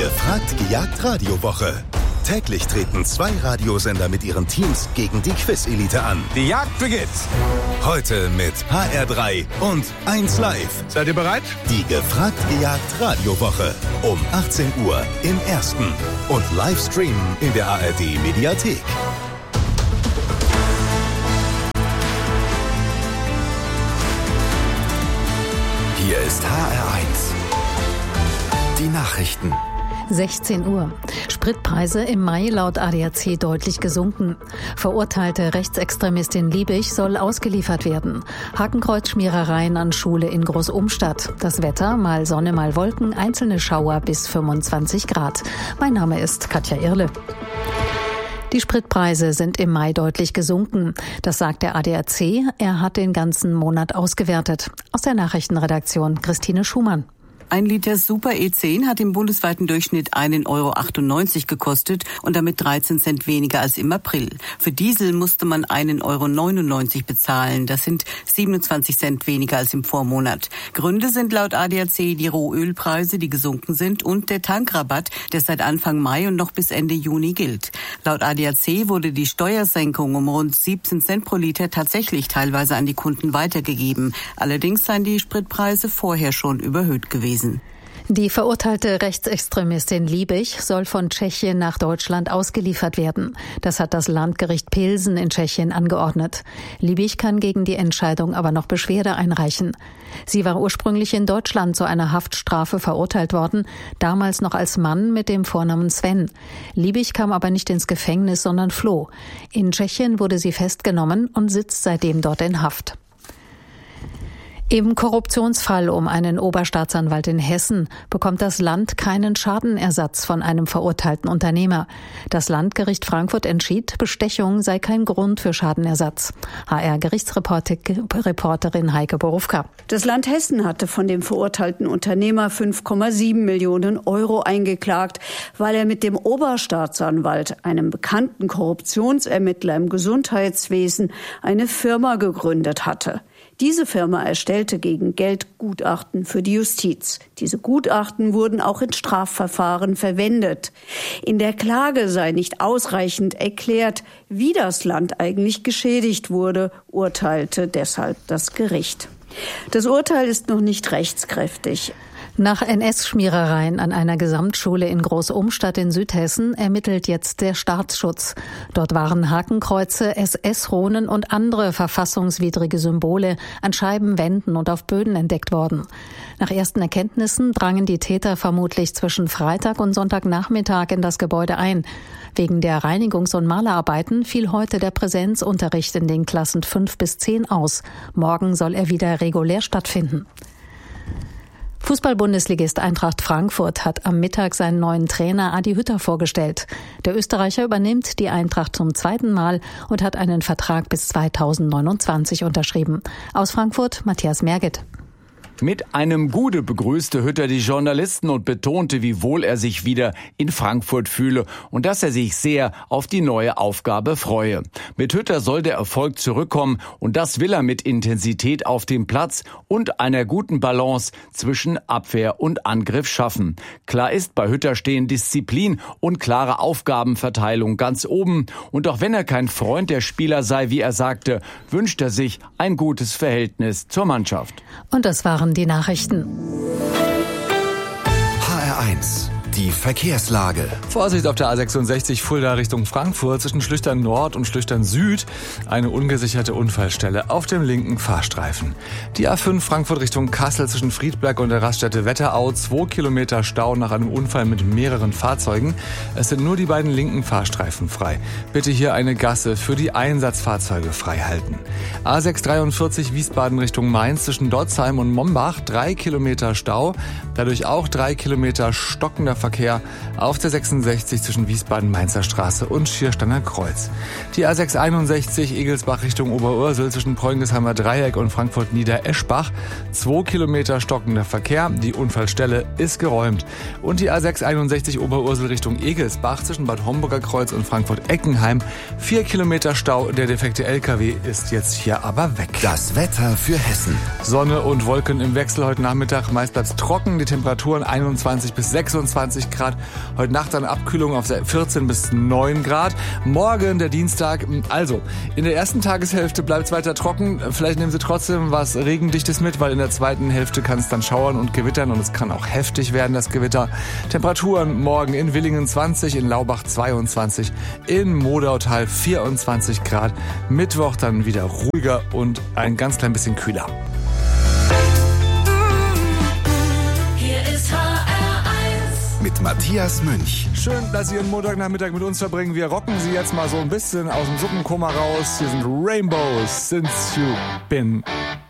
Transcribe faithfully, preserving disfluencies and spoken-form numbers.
Gefragt gejagt Radiowoche. Täglich treten zwei Radiosender mit ihren Teams gegen die Quiz-Elite an. Die Jagd beginnt. Heute mit H R drei und eins Live. Seid ihr bereit? Die Gefragt gejagt Radiowoche. Um achtzehn Uhr im Ersten. Und live streamen in der A R D Mediathek. Hier ist H R eins. Die Nachrichten. sechzehn Uhr. Spritpreise im Mai laut A D A C deutlich gesunken. Verurteilte Rechtsextremistin Liebig soll ausgeliefert werden. Hakenkreuzschmierereien an Schule in Großumstadt. Das Wetter, mal Sonne, mal Wolken, einzelne Schauer bis fünfundzwanzig Grad. Mein Name ist Katja Irle. Die Spritpreise sind im Mai deutlich gesunken. Das sagt der A D A C. Er hat den ganzen Monat ausgewertet. Aus der Nachrichtenredaktion Christine Schumann. Ein Liter Super E zehn hat im bundesweiten Durchschnitt einen Euro achtundneunzig gekostet und damit dreizehn Cent weniger als im April. Für Diesel musste man einen Euro neunundneunzig bezahlen. Das sind siebenundzwanzig Cent weniger als im Vormonat. Gründe sind laut A D A C die Rohölpreise, die gesunken sind, und der Tankrabatt, der seit Anfang Mai und noch bis Ende Juni gilt. Laut A D A C wurde die Steuersenkung um rund siebzehn Cent pro Liter tatsächlich teilweise an die Kunden weitergegeben. Allerdings seien die Spritpreise vorher schon überhöht gewesen. Die verurteilte Rechtsextremistin Liebig soll von Tschechien nach Deutschland ausgeliefert werden. Das hat das Landgericht Pilsen in Tschechien angeordnet. Liebig kann gegen die Entscheidung aber noch Beschwerde einreichen. Sie war ursprünglich in Deutschland zu einer Haftstrafe verurteilt worden, damals noch als Mann mit dem Vornamen Sven. Liebig kam aber nicht ins Gefängnis, sondern floh. In Tschechien wurde sie festgenommen und sitzt seitdem dort in Haft. Im Korruptionsfall um einen Oberstaatsanwalt in Hessen bekommt das Land keinen Schadenersatz von einem verurteilten Unternehmer. Das Landgericht Frankfurt entschied, Bestechung sei kein Grund für Schadenersatz. H R-Gerichtsreporterin Heike Borufka. Das Land Hessen hatte von dem verurteilten Unternehmer fünf Komma sieben Millionen Euro eingeklagt, weil er mit dem Oberstaatsanwalt, einem bekannten Korruptionsermittler im Gesundheitswesen, eine Firma gegründet hatte. Diese Firma erstellte gegen Geld Gutachten für die Justiz. Diese Gutachten wurden auch in Strafverfahren verwendet. In der Klage sei nicht ausreichend erklärt, wie das Land eigentlich geschädigt wurde, urteilte deshalb das Gericht. Das Urteil ist noch nicht rechtskräftig. Nach N S-Schmierereien an einer Gesamtschule in Großumstadt in Südhessen ermittelt jetzt der Staatsschutz. Dort waren Hakenkreuze, S S-Runen und andere verfassungswidrige Symbole an Scheiben, Wänden und auf Böden entdeckt worden. Nach ersten Erkenntnissen drangen die Täter vermutlich zwischen Freitag und Sonntagnachmittag in das Gebäude ein. Wegen der Reinigungs- und Malerarbeiten fiel heute der Präsenzunterricht in den Klassen fünf bis zehn aus. Morgen soll er wieder regulär stattfinden. Fußball-Bundesligist Eintracht Frankfurt hat am Mittag seinen neuen Trainer Adi Hütter vorgestellt. Der Österreicher übernimmt die Eintracht zum zweiten Mal und hat einen Vertrag bis zweitausendneunundzwanzig unterschrieben. Aus Frankfurt Matthias Merget. Mit einem Gude begrüßte Hütter die Journalisten und betonte, wie wohl er sich wieder in Frankfurt fühle und dass er sich sehr auf die neue Aufgabe freue. Mit Hütter soll der Erfolg zurückkommen und das will er mit Intensität auf dem Platz und einer guten Balance zwischen Abwehr und Angriff schaffen. Klar ist, bei Hütter stehen Disziplin und klare Aufgabenverteilung ganz oben. Und auch wenn er kein Freund der Spieler sei, wie er sagte, wünscht er sich ein gutes Verhältnis zur Mannschaft. Und das waren die Nachrichten. H R eins. Die Verkehrslage. Vorsicht auf der A sechsundsechzig Fulda Richtung Frankfurt zwischen Schlüchtern Nord und Schlüchtern Süd. Eine ungesicherte Unfallstelle auf dem linken Fahrstreifen. Die A fünf Frankfurt Richtung Kassel zwischen Friedberg und der Raststätte Wetterau. Zwei Kilometer Stau nach einem Unfall mit mehreren Fahrzeugen. Es sind nur die beiden linken Fahrstreifen frei. Bitte hier eine Gasse für die Einsatzfahrzeuge frei halten. A sechshundertdreiundvierzig Wiesbaden Richtung Mainz zwischen Dotzheim und Mombach. Drei Kilometer Stau. Dadurch auch drei Kilometer stockender Verkehr auf der sechsundsechzig zwischen Wiesbaden-Mainzer Straße und Schiersteiner Kreuz. Die A sechshunderteinundsechzig Egelsbach Richtung Oberursel zwischen Preungesheimer Dreieck und Frankfurt-Niedereschbach. Zwei Kilometer stockender Verkehr. Die Unfallstelle ist geräumt. Und die A sechshunderteinundsechzig Oberursel Richtung Egelsbach zwischen Bad Homburger Kreuz und Frankfurt-Eckenheim. Vier Kilometer Stau. Der defekte L K W ist jetzt hier aber weg. Das Wetter für Hessen. Sonne und Wolken im Wechsel heute Nachmittag. Meist bleibt es trocken. Die Temperaturen einundzwanzig bis sechsundzwanzig zwanzig Grad. Heute Nacht dann Abkühlung auf vierzehn bis neun Grad. Morgen, der Dienstag, also in der ersten Tageshälfte bleibt es weiter trocken. Vielleicht nehmen Sie trotzdem was Regendichtes mit, weil in der zweiten Hälfte kann es dann schauern und gewittern und es kann auch heftig werden, das Gewitter. Temperaturen morgen in Villingen zwanzig, in Laubach zweiundzwanzig, in Modautal vierundzwanzig Grad. Mittwoch dann wieder ruhiger und ein ganz klein bisschen kühler. Hier ist H R eins mit Matthias Münch. Schön, dass Sie Ihren Montagnachmittag mit uns verbringen. Wir rocken Sie jetzt mal so ein bisschen aus dem Suppenkoma raus. Hier sind Rainbows, Since You Been